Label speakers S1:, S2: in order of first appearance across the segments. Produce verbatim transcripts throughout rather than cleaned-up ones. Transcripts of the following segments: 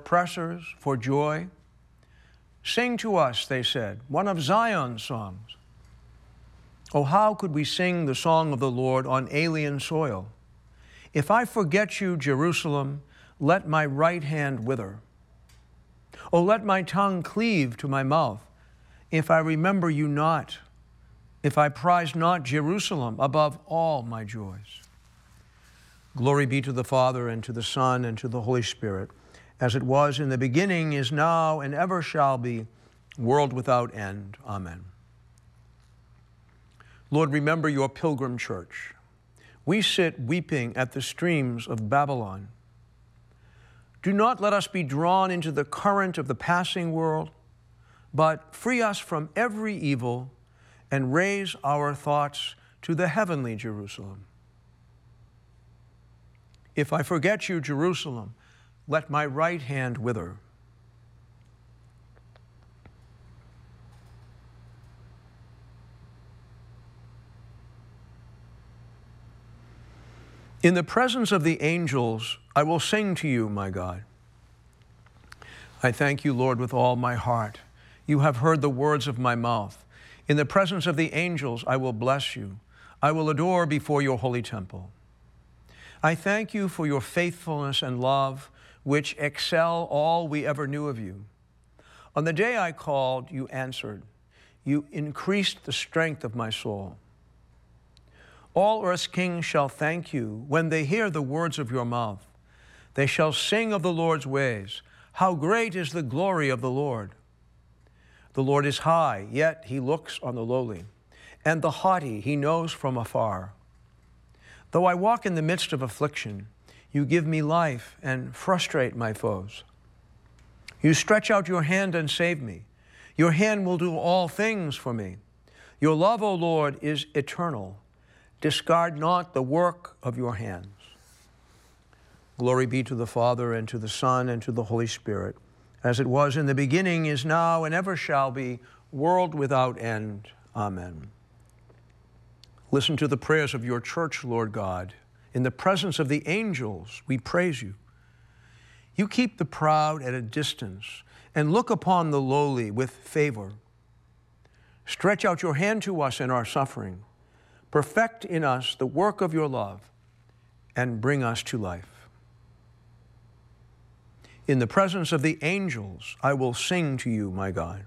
S1: oppressors for joy. Sing to us, they said, one of Zion's songs. Oh, how could we sing the song of the Lord on alien soil? If I forget you, Jerusalem, let my right hand wither. Oh, let my tongue cleave to my mouth, if I remember you not, if I prize not Jerusalem above all my joys. Glory be to the Father, and to the Son, and to the Holy Spirit, as it was in the beginning, is now, and ever shall be, world without end. Amen. Lord, remember your pilgrim church. We sit weeping at the streams of Babylon. Do not let us be drawn into the current of the passing world, but free us from every evil and raise our thoughts to the heavenly Jerusalem. If I forget you, Jerusalem, let my right hand wither. In the presence of the angels, I will sing to you, my God. I thank you, Lord, with all my heart. You have heard the words of my mouth. In the presence of the angels, I will bless you. I will adore before your holy temple. I thank you for your faithfulness and love, which excel all we ever knew of you. On the day I called, you answered. You increased the strength of my soul. All earth's kings shall thank you when they hear the words of your mouth. They shall sing of the Lord's ways. How great is the glory of the Lord! The Lord is high, yet he looks on the lowly, and the haughty he knows from afar. Though I walk in the midst of affliction, you give me life and frustrate my foes. You stretch out your hand and save me. Your hand will do all things for me. Your love, O Lord, is eternal. Discard not the work of your hands. Glory be to the Father, and to the Son, and to the Holy Spirit, as it was in the beginning, is now, and ever shall be, world without end. Amen. Listen to the prayers of your church, Lord God. In the presence of the angels, we praise you. You keep the proud at a distance and look upon the lowly with favor. Stretch out your hand to us in our suffering. Perfect in us the work of your love, and bring us to life. In the presence of the angels, I will sing to you, my God.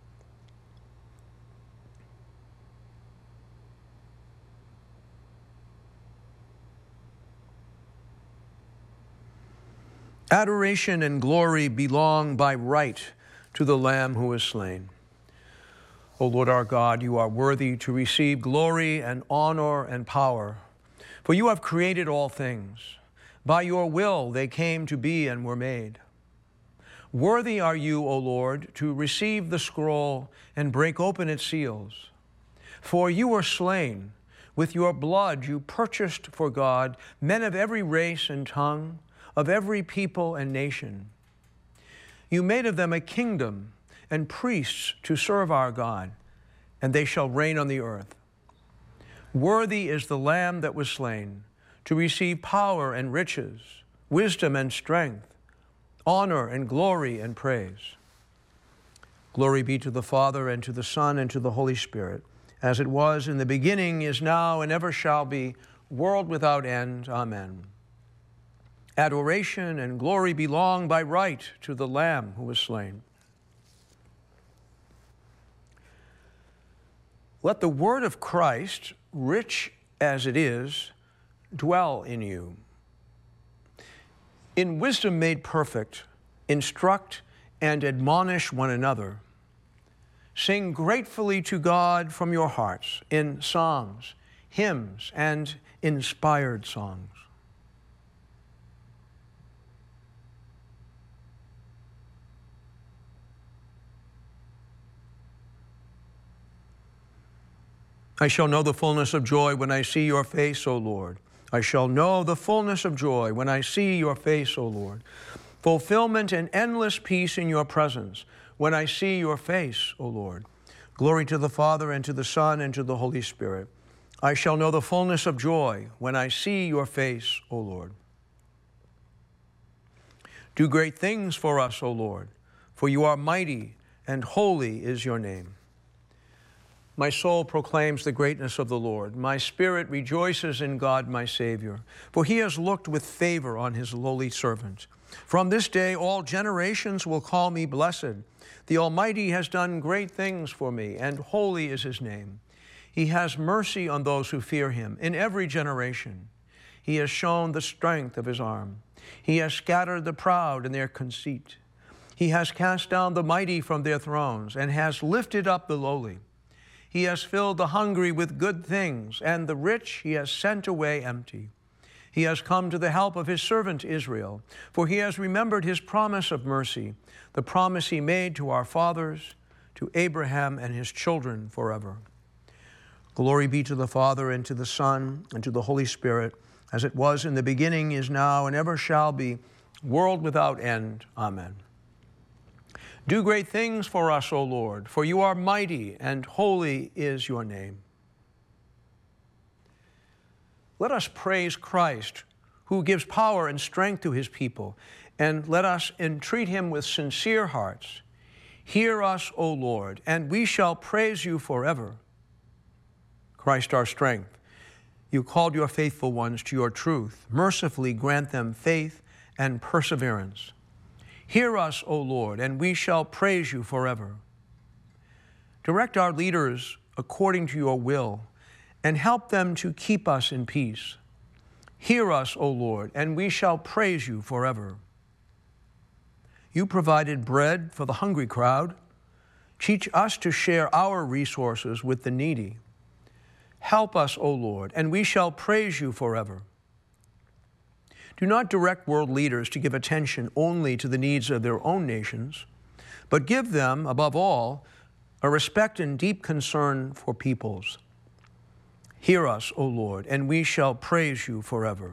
S1: Adoration and glory belong by right to the Lamb who is slain. O Lord our God, you are worthy to receive glory and honor and power, for you have created all things. By your will they came to be and were made. Worthy are you, O Lord, to receive the scroll and break open its seals. For you were slain. With your blood you purchased for God men of every race and tongue, of every people and nation. You made of them a kingdom and priests to serve our God, and they shall reign on the earth. Worthy is the Lamb that was slain to receive power and riches, wisdom and strength, honor and glory and praise. Glory be to the Father, and to the Son, and to the Holy Spirit, as it was in the beginning, is now, and ever shall be, world without end. Amen. Adoration and glory belong by right to the Lamb who was slain. Let the word of Christ, rich as it is, dwell in you. In wisdom made perfect, instruct and admonish one another. Sing gratefully to God from your hearts in psalms, hymns, and inspired songs. I shall know the fullness of joy when I see your face, O Lord. I shall know the fullness of joy when I see your face, O Lord. Fulfillment and endless peace in your presence when I see your face, O Lord. Glory to the Father, and to the Son, and to the Holy Spirit. I shall know the fullness of joy when I see your face, O Lord. Do great things for us, O Lord, for you are mighty, and holy is your name. My soul proclaims the greatness of the Lord. My spirit rejoices in God my Savior, for he has looked with favor on his lowly servant. From this day all generations will call me blessed. The Almighty has done great things for me, and holy is his name. He has mercy on those who fear him in every generation. He has shown the strength of his arm. He has scattered the proud in their conceit. He has cast down the mighty from their thrones and has lifted up the lowly. He has filled the hungry with good things, and the rich he has sent away empty. He has come to the help of his servant Israel, for he has remembered his promise of mercy, the promise he made to our fathers, to Abraham and his children forever. Glory be to the Father, and to the Son, and to the Holy Spirit, as it was in the beginning, is now, and ever shall be, world without end. Amen. Do great things for us, O Lord, for you are mighty, and holy is your name. Let us praise Christ, who gives power and strength to his people, and let us entreat him with sincere hearts. Hear us, O Lord, and we shall praise you forever. Christ our strength, you called your faithful ones to your truth. Mercifully grant them faith and perseverance. Hear us, O Lord, and we shall praise you forever. Direct our leaders according to your will, and help them to keep us in peace. Hear us, O Lord, and we shall praise you forever. You provided bread for the hungry crowd. Teach us to share our resources with the needy. Help us, O Lord, and we shall praise you forever. Do not direct world leaders to give attention only to the needs of their own nations, but give them, above all, a respect and deep concern for peoples. Hear us, O Lord, and we shall praise you forever.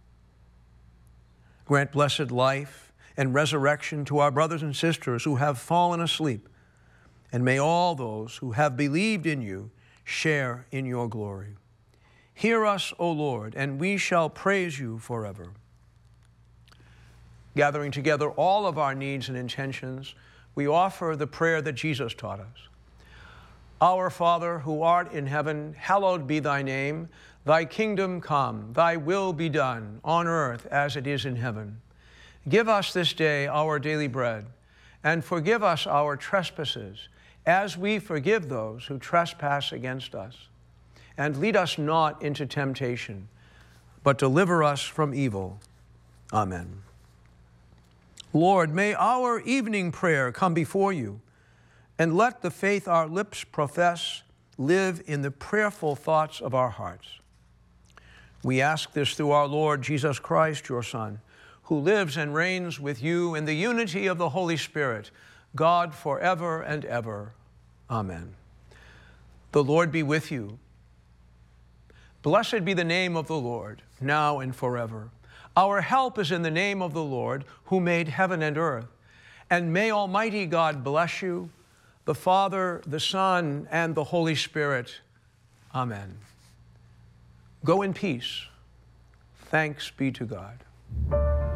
S1: Grant blessed life and resurrection to our brothers and sisters who have fallen asleep, and may all those who have believed in you share in your glory. Hear us, O Lord, and we shall praise you forever. Gathering together all of our needs and intentions, we offer the prayer that Jesus taught us. Our Father, who art in heaven, hallowed be thy name. Thy kingdom come, thy will be done, on earth as it is in heaven. Give us this day our daily bread, and forgive us our trespasses, as we forgive those who trespass against us. And lead us not into temptation, but deliver us from evil. Amen. Lord, may our evening prayer come before you, and let the faith our lips profess live in the prayerful thoughts of our hearts. We ask this through our Lord Jesus Christ, your Son, who lives and reigns with you in the unity of the Holy Spirit, God forever and ever. Amen. The Lord be with you. Blessed be the name of the Lord, now and forever. Our help is in the name of the Lord, who made heaven and earth. And may Almighty God bless you, the Father, the Son, and the Holy Spirit. Amen. Go in peace. Thanks be to God.